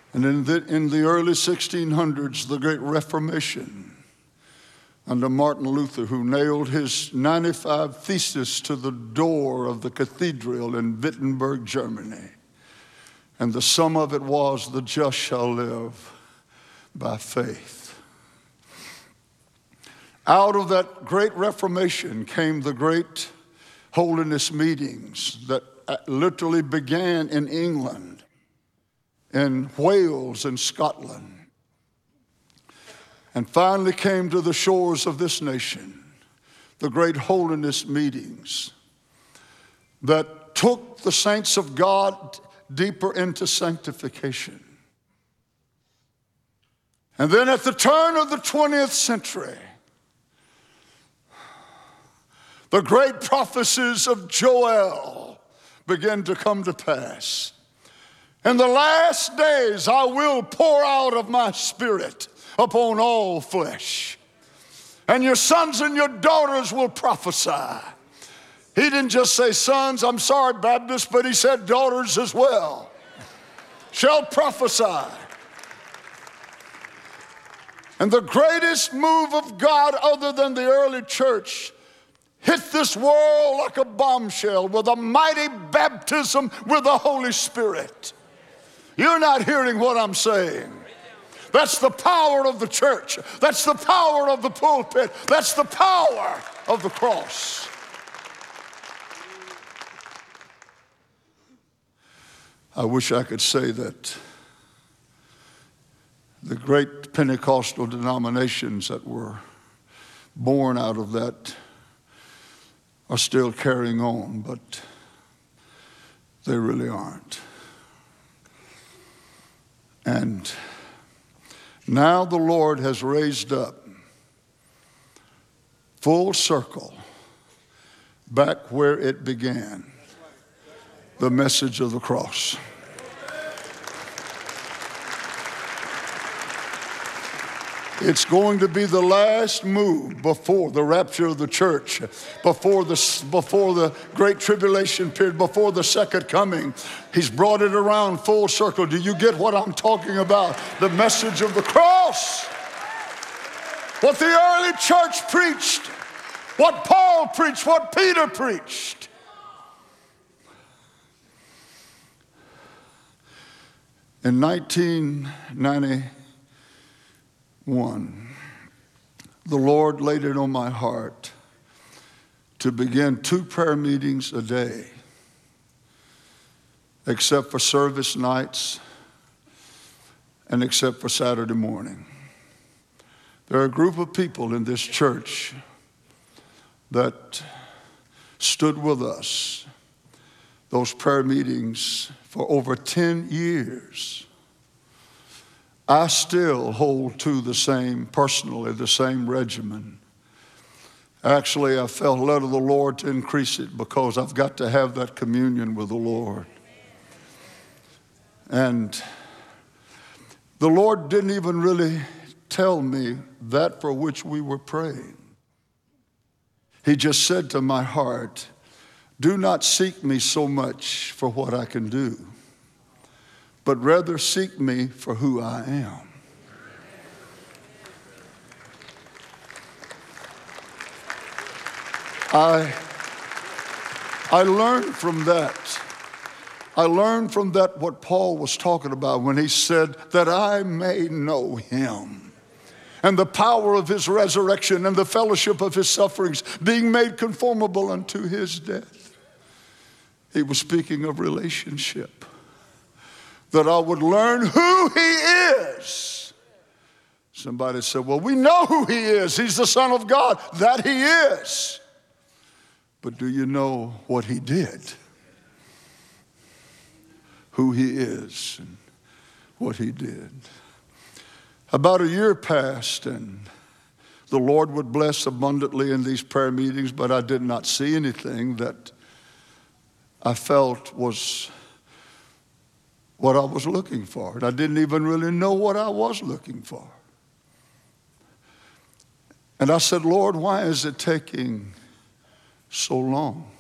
And in the early 1600s, the Great Reformation under Martin Luther, who nailed his 95 Theses to the door of the cathedral in Wittenberg, Germany. And the sum of it was, the just shall live by faith. Out of that great Reformation came the great holiness meetings that literally began in England, in Wales and Scotland, and finally came to the shores of this nation, the great holiness meetings that took the saints of God deeper into sanctification. And then at the turn of the 20th century, the great prophecies of Joel began to come to pass. In the last days, I will pour out of my spirit upon all flesh, and your sons and your daughters will prophesy. He didn't just say sons, I'm sorry, Baptist, but he said daughters as well, shall prophesy. And the greatest move of God other than the early church hit this world like a bombshell with a mighty baptism with the Holy Spirit. You're not hearing what I'm saying. That's the power of the church. That's the power of the pulpit. That's the power of the cross. I wish I could say that the great Pentecostal denominations that were born out of that are still carrying on, but they really aren't. And now the Lord has raised up, full circle, back where it began, the message of the cross. It's going to be the last move before the rapture of the church, before the great tribulation period, before the second coming. He's brought it around full circle. Do you get what I'm talking about? The message of the cross. What the early church preached, what Paul preached, what Peter preached. In 1991, the Lord laid it on my heart to begin 2 prayer meetings a day, except for service nights and except for Saturday morning. There are a group of people in this church that stood with us, those prayer meetings, for over 10 years. I still hold to the same regimen. Actually, I felt led of the Lord to increase it because I've got to have that communion with the Lord. And the Lord didn't even really tell me that for which we were praying. He just said to my heart, do not seek me so much for what I can do, but rather seek me for who I am. I learned from that. I learned from that what Paul was talking about when he said that I may know him and the power of his resurrection and the fellowship of his sufferings, being made conformable unto his death. He was speaking of relationship. That I would learn who he is. Somebody said, well, we know who he is. He's the Son of God. That he is. But do you know what he did? Who he is and what he did. About a year passed and the Lord would bless abundantly in these prayer meetings, but I did not see anything that I felt was what I was looking for. And I didn't even really know what I was looking for. And I said, Lord, why is it taking so long?